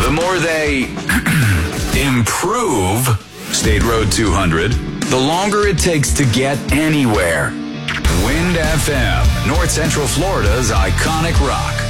The more they improve State Road 200, the longer it takes to get anywhere. Wind FM, North Central Florida's iconic rock.